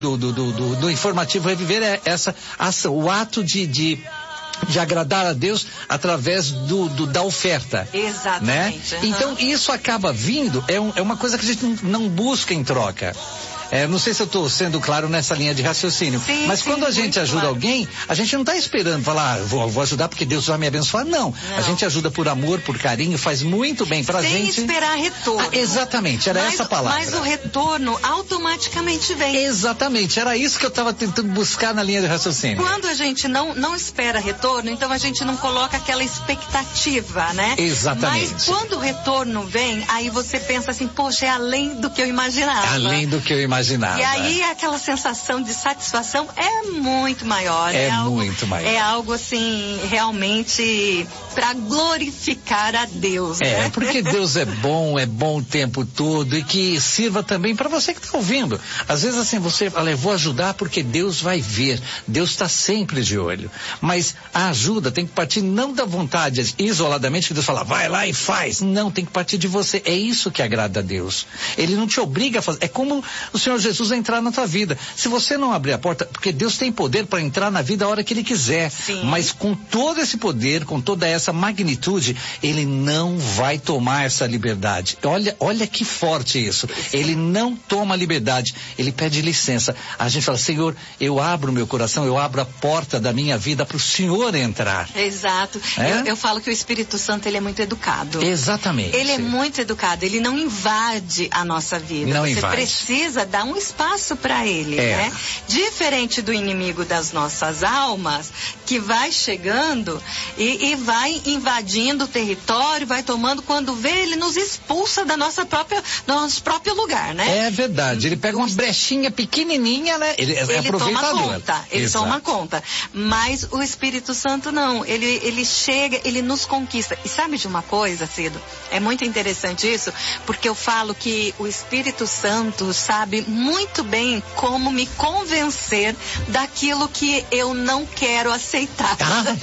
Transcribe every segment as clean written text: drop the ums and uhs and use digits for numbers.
do Informativo Reviver é essa ação, o ato de agradar a Deus através da oferta. Exatamente. Né? Então isso acaba vindo, é uma coisa que a gente não busca em troca. Não sei se eu estou sendo claro nessa linha de raciocínio, sim, mas quando a gente ajuda alguém, a gente não está esperando falar, vou ajudar porque Deus vai me abençoar, não. A gente ajuda por amor, por carinho, faz muito bem pra gente. Sem esperar retorno. Exatamente, era essa palavra. Mas o retorno automaticamente vem. Exatamente, era isso que eu estava tentando buscar na linha de raciocínio. Quando a gente não espera retorno, então a gente não coloca aquela expectativa, né? Exatamente. Mas quando o retorno vem, aí você pensa assim, poxa, é além do que eu imaginava. Além do que eu imaginava. E aí aquela sensação de satisfação é muito maior. Muito maior. É algo assim, realmente para glorificar a Deus. Né? Porque Deus é bom o tempo todo e que sirva também para você que está ouvindo. Às vezes assim, você fala, eu vou ajudar porque Deus vai ver. Deus está sempre de olho. Mas a ajuda tem que partir não da vontade isoladamente que Deus fala, vai lá e faz. Não, tem que partir de você. É isso que agrada a Deus. Ele não te obriga a fazer. É como o Senhor Jesus a entrar na tua vida. Se você não abrir a porta, porque Deus tem poder para entrar na vida a hora que Ele quiser. Sim. Mas com todo esse poder, com toda essa magnitude, Ele não vai tomar essa liberdade. Olha que forte isso. Ele não toma liberdade. Ele pede licença. A gente fala, Senhor, eu abro meu coração, eu abro a porta da minha vida para o Senhor entrar. Exato. Eu falo que o Espírito Santo, ele é muito educado. Exatamente. Ele é muito educado. Ele não invade a nossa vida. Não Você invade. Precisa dar um espaço para ele, né? Diferente do inimigo das nossas almas, que vai chegando e vai invadindo o território, vai tomando, quando vê, ele nos expulsa da nosso próprio lugar, né? É verdade, ele pega uma brechinha pequenininha, né? Ele é aproveitador. Ele toma conta. Mas o Espírito Santo não, ele chega, ele nos conquista. E sabe de uma coisa, Cido? É muito interessante isso, porque eu falo que o Espírito Santo sabe muito bem como me convencer daquilo que eu não quero aceitar.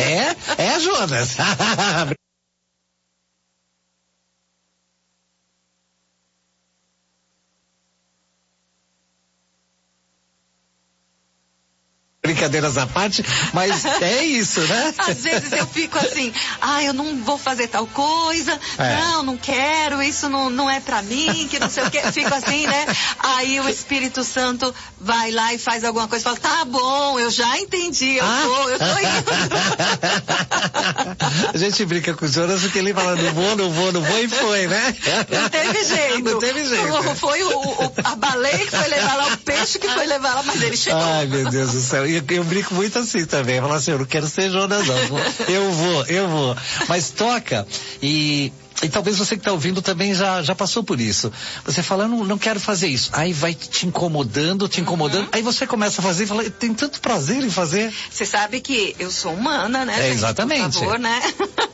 Jonas. Brincadeiras à parte, mas é isso, né? Às vezes eu fico assim, eu não vou fazer tal coisa, não quero, isso não é pra mim, que não sei o que, fico assim, né? Aí o Espírito Santo vai lá e faz alguma coisa, fala, tá bom, eu já entendi, eu tô indo. A gente brinca com o Jonas porque ele fala, não vou e foi, né? Não teve jeito. Não teve jeito. Foi a baleia que foi levar lá, o peixe que foi levar lá, mas ele chegou. Ai, meu Deus do céu. Eu brinco muito assim também. Falo assim, eu não quero ser Jonas, não. Eu vou. Mas toca e talvez você que está ouvindo também já passou por isso. Você fala, eu não quero fazer isso. Aí vai te incomodando. Aí você começa a fazer e fala, tem tanto prazer em fazer. Você sabe que eu sou humana, né? Gente? Exatamente. Por favor, né?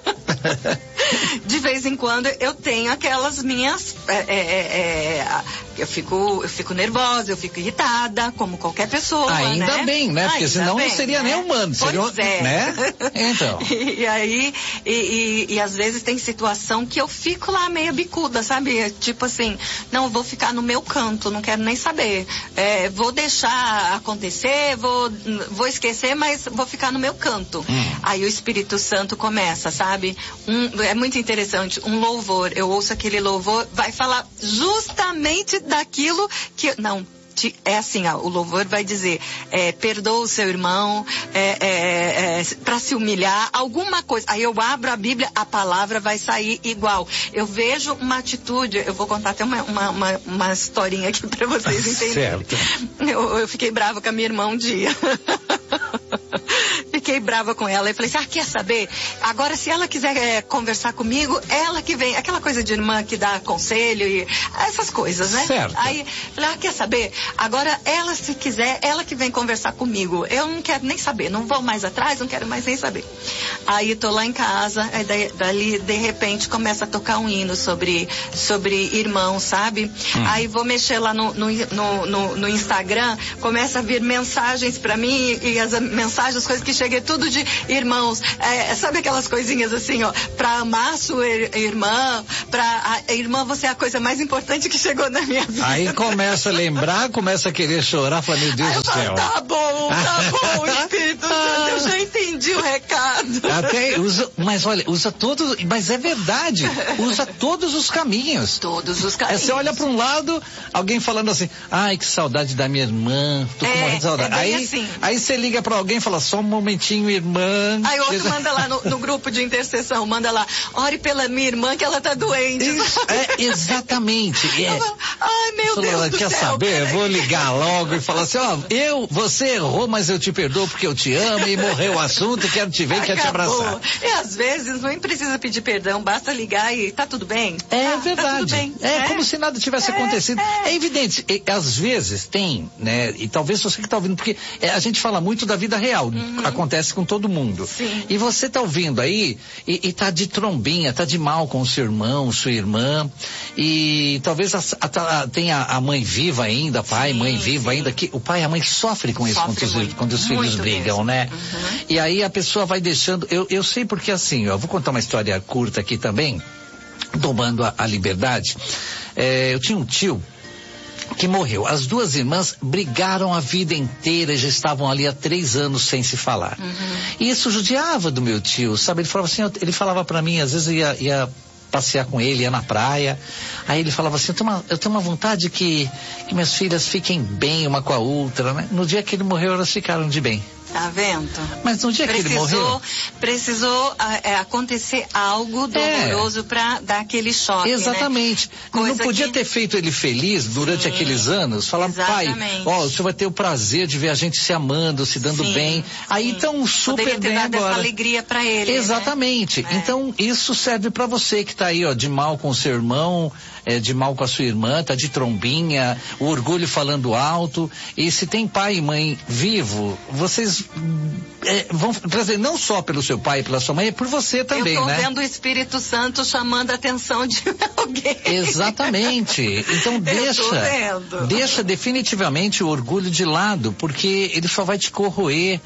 De vez em quando eu tenho aquelas minhas... Eu fico nervosa, eu fico irritada, como qualquer pessoa, Ainda né? bem, né? Porque senão não seria nem humano. Pois né? Então. E aí, às vezes tem situação que eu fico lá meio bicuda, sabe? Tipo assim, não, eu vou ficar no meu canto, não quero nem saber. Vou deixar acontecer, vou esquecer, mas vou ficar no meu canto. Aí o Espírito Santo começa, sabe? É muito interessante, um louvor, eu ouço aquele louvor, vai falar justamente daquilo que... Não, é assim, o louvor vai dizer, perdoa o seu irmão, para se humilhar, alguma coisa. Aí eu abro a Bíblia, a palavra vai sair igual. Eu vejo uma atitude, eu vou contar até uma historinha aqui para vocês entenderem. Certo. Eu fiquei brava com a minha irmã um dia. Fiquei brava com ela e falei assim, quer saber? Agora se ela quiser conversar comigo, ela que vem, aquela coisa de irmã que dá conselho e essas coisas, né? Certo. Aí, falei, quer saber? Agora ela, se quiser, ela que vem conversar comigo. Eu não quero nem saber, não vou mais atrás, não quero mais nem saber. Aí tô lá em casa, aí dali, de repente, começa a tocar um hino sobre irmão, sabe? Aí vou mexer lá no Instagram, começa a vir mensagens pra mim, e as mensagens, as coisas que chegam amiga, é tudo de irmãos. Sabe aquelas coisinhas assim, ó, pra amar sua irmã, a irmã, você é a coisa mais importante que chegou na minha vida. Aí começa a lembrar, começa a querer chorar, fala, meu Deus do céu. Tá bom, Espírito Santo, eu já entendi o recado. Até usa, mas olha, usa todos, mas é verdade, usa todos os caminhos. Todos os caminhos. Você olha para um lado, alguém falando assim, ai, que saudade da minha irmã, tô com morrendo de saudade. Aí você liga para alguém e fala, só um momentinho, irmã. Aí outro manda lá no grupo de intercessão, manda lá, ore pela minha irmã que ela tá doente. Isso, exatamente. Ai, meu Deus do céu. Quer saber? Eu vou ligar logo e falar assim, ó, você errou, mas eu te perdoo porque eu te amo e morreu o assunto, quero te ver, quero te abraçar. E às vezes nem precisa pedir perdão, basta ligar e tá tudo bem. Verdade. Tá tudo bem. Como se nada tivesse acontecido. É evidente, às vezes tem, né, e talvez você que tá ouvindo, porque a gente fala muito da vida real, acontece com todo mundo. Sim. E você tá ouvindo aí e tá de trombinha, tá de mal com o seu irmão, sua irmã, e talvez tenha a mãe viva ainda, pai, mãe viva ainda, que o pai e a mãe sofrem com isso quando os filhos brigam, mesmo. Né? E aí a pessoa vai deixando, eu sei porque assim, eu vou contar uma história curta aqui também, tomando a liberdade. Eu tinha um tio que morreu. As duas irmãs brigaram a vida inteira e já estavam ali há 3 anos sem se falar. E isso judiava do meu tio, sabe? Ele falava assim, ele falava pra mim, às vezes ia passear com ele, ia na praia, aí ele falava assim, eu tenho uma vontade que minhas filhas fiquem bem uma com a outra, né? No dia que ele morreu, elas ficaram de bem. Tá vendo? Mas no dia que ele morreu... Precisou acontecer algo doloroso pra dar aquele choque, exatamente. Né? Não podia ter feito ele feliz durante aqueles anos, falar, pai, o senhor vai ter o prazer de ver a gente se amando, se dando bem. Aí então super poderia ter bem dado agora. essa alegria pra ele. Exatamente. Né? Então isso serve pra você que tá aí, ó, de mal com o seu irmão, de mal com a sua irmã, tá de trombinha, o orgulho falando alto. E se tem pai e mãe vivo, vocês vão trazer não só pelo seu pai e pela sua mãe, é por você também, né? Eu tô vendo o Espírito Santo chamando a atenção de alguém. Exatamente. Então deixa definitivamente o orgulho de lado, porque ele só vai te corroer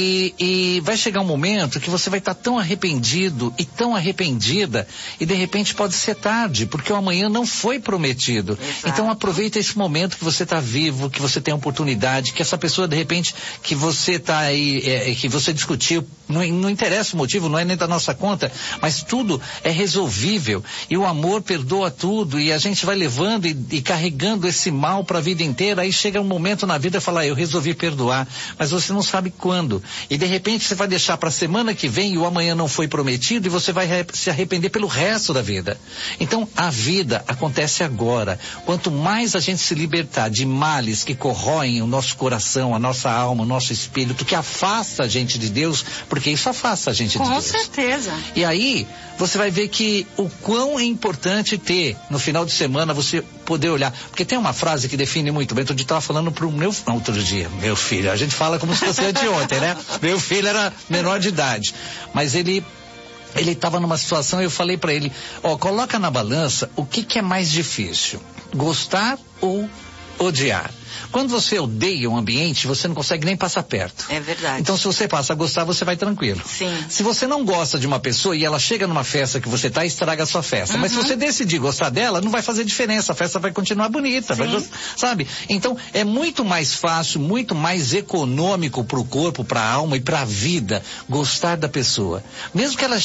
e vai chegar um momento que você vai estar tão arrependido e tão arrependida e de repente pode ser tarde, porque o amanhã não foi prometido. Exato. Então aproveita esse momento que você está vivo, que você tem a oportunidade, que essa pessoa de repente que você está aí, que você discutiu, não interessa o motivo, não é nem da nossa conta, mas tudo é resolvível e o amor perdoa tudo e a gente vai levando e carregando esse mal para a vida inteira. Aí chega um momento na vida e fala, eu resolvi perdoar, mas você não sabe quando, e de repente você vai deixar para a semana que vem e o amanhã não foi prometido e você vai se arrepender pelo resto da vida. Então a vida acontece agora. Quanto mais a gente se libertar de males que corroem o nosso coração, a nossa alma, o nosso espírito, que afasta a gente de Deus, porque isso afasta a gente de Deus. Com certeza. E aí, você vai ver que o quão é importante ter, no final de semana, você poder olhar. Porque tem uma frase que define muito bem. Outro dia eu estava falando pro outro dia, meu filho, a gente fala como se fosse anteontem, né? Meu filho era menor de idade, mas ele estava numa situação, eu falei para ele, coloca na balança o que é mais difícil, gostar ou odiar. Quando você odeia um ambiente, você não consegue nem passar perto. É verdade. Então, se você passa a gostar, você vai tranquilo. Sim. Se você não gosta de uma pessoa e ela chega numa festa que você tá, estraga a sua festa. Mas se você decidir gostar dela, não vai fazer diferença. A festa vai continuar bonita. Sabe? Então, é muito mais fácil, muito mais econômico pro corpo, pra alma e pra vida gostar da pessoa. Mesmo que ela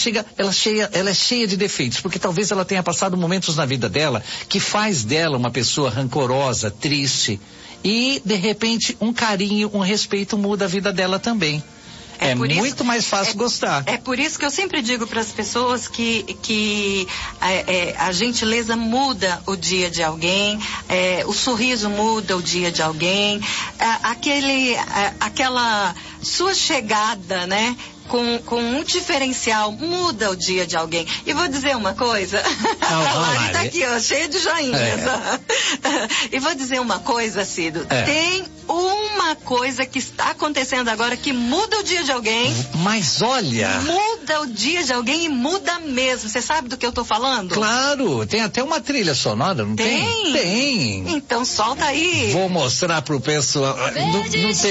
é cheia de defeitos, porque talvez ela tenha passado momentos na vida dela que faz dela uma pessoa rancorosa, triste. E, de repente, um carinho, um respeito muda a vida dela também. É muito mais fácil gostar. É por isso que eu sempre digo para as pessoas que a gentileza muda o dia de alguém, o sorriso muda o dia de alguém, aquela sua chegada, né? Com um diferencial, muda o dia de alguém. E vou dizer uma coisa. A Lari tá aqui, ó, cheia de joinhas. E vou dizer uma coisa, Cido. Tem uma coisa que está acontecendo agora que muda o dia de alguém. Mas olha... Muda o dia de alguém e muda mesmo. Você sabe do que eu tô falando? Claro, tem até uma trilha sonora, não tem? Tem. Então solta aí. Vou mostrar pro pessoal. Não tem.